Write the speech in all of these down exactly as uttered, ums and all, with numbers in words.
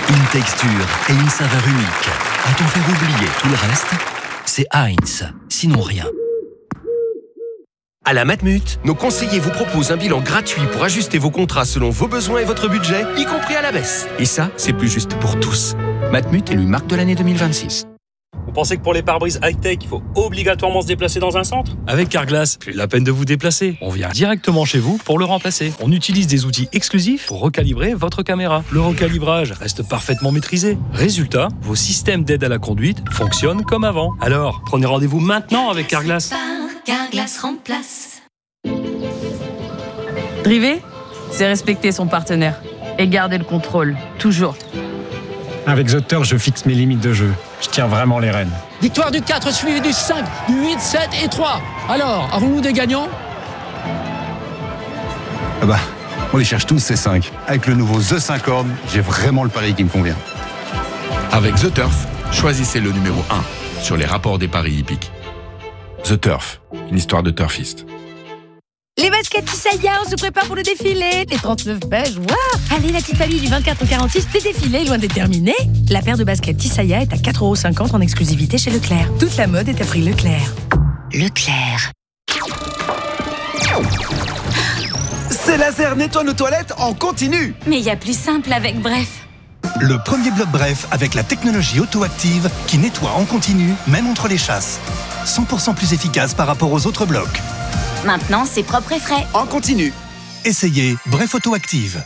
Une texture et une saveur unique. A-t-on fait oublier tout le reste? C'est Heinz, sinon rien. À la Matmut, nos conseillers vous proposent un bilan gratuit pour ajuster vos contrats selon vos besoins et votre budget, y compris à la baisse. Et ça, c'est plus juste pour tous. Matmut élu marque de l'année deux mille vingt-six. Vous pensez que pour les pare-brises high-tech, il faut obligatoirement se déplacer dans un centre? Avec Carglass, plus la peine de vous déplacer. On vient directement chez vous pour le remplacer. On utilise des outils exclusifs pour recalibrer votre caméra. Le recalibrage reste parfaitement maîtrisé. Résultat, vos systèmes d'aide à la conduite fonctionnent comme avant. Alors, prenez rendez-vous maintenant avec Carglass. Carglass remplace. Driver, c'est respecter son partenaire et garder le contrôle, toujours. Avec The Turf, je fixe mes limites de jeu. Je tire vraiment les rênes. Victoire du quatre suivi du cinq, du huit, sept et trois. Alors, avons-nous des gagnants? Ah bah, on les cherche tous ces cinq. Avec le nouveau The cinq Horn, j'ai vraiment le pari qui me convient. Avec The Turf, choisissez le numéro un sur les rapports des paris hippiques. The Turf, une histoire de turfiste. Les baskets Tissaïa, on se prépare pour le défilé. Les trente-neuf beiges, waouh! Allez, la petite famille du vingt-quatre au quarante-six, le défilé est loin d'être terminé. La paire de baskets Tissaïa est à quatre euros cinquante en exclusivité chez Leclerc. Toute la mode est à prix Leclerc. Leclerc. C'est Laser nettoie nos toilettes en continu. Mais il y a plus simple avec Bref. Le premier bloc Bref avec la technologie auto-active qui nettoie en continu, même entre les chasses. cent pour cent plus efficace par rapport aux autres blocs. Maintenant, c'est propre et frais. En continu. Essayez Bref Auto-Active.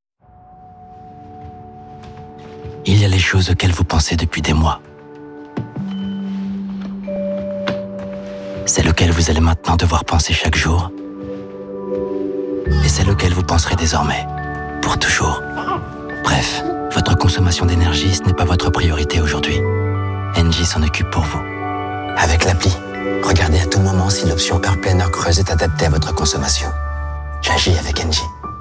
Il y a les choses auxquelles vous pensez depuis des mois. Celles auxquelles vous allez maintenant devoir penser chaque jour. Et celles auxquelles vous penserez désormais. Pour toujours. Bref, votre consommation d'énergie, ce n'est pas votre priorité aujourd'hui. Engie s'en occupe pour vous. Avec l'appli, regardez à tout moment si l'option Heure Planner Creuse est adaptée à votre consommation. J'agis avec Engie.